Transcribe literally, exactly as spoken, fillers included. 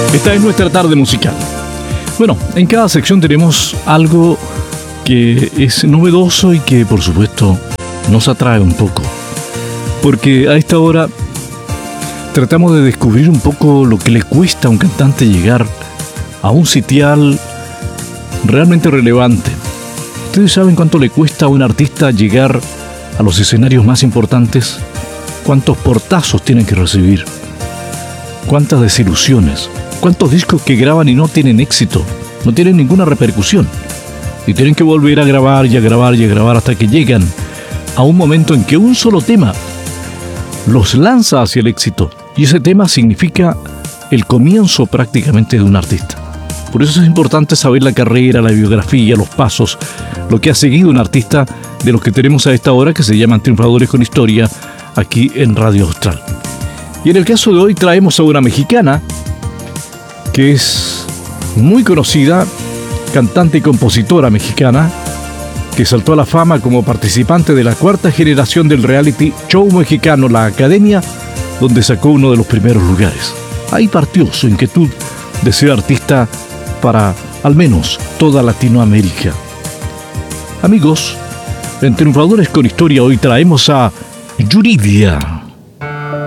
Esta es nuestra tarde musical. Bueno, en cada sección tenemos algo que es novedoso y que, por supuesto, nos atrae un poco. Porque a esta hora tratamos de descubrir un poco lo que le cuesta a un cantante llegar a un sitial realmente relevante. ¿Ustedes saben cuánto le cuesta a un artista llegar a los escenarios más importantes? ¿Cuántos portazos tienen que recibir? ¿Cuántas desilusiones? ¿Cuántos discos que graban y no tienen éxito? No tienen ninguna repercusión. Y tienen que volver a grabar y a grabar y a grabar hasta que llegan a un momento en que un solo tema los lanza hacia el éxito. Y ese tema significa el comienzo prácticamente de un artista. Por eso es importante saber la carrera, la biografía, los pasos, lo que ha seguido un artista de los que tenemos a esta hora, que se llaman Triunfadores con Historia, aquí en Radio Austral. Y en el caso de hoy traemos a una mexicana que es muy conocida, cantante y compositora mexicana, que saltó a la fama como participante de la cuarta generación del reality show mexicano La Academia, donde sacó uno de los primeros lugares. Ahí partió su inquietud de ser artista para, al menos, toda Latinoamérica. Amigos, en Triunfadores con Historia hoy traemos a Yuridia.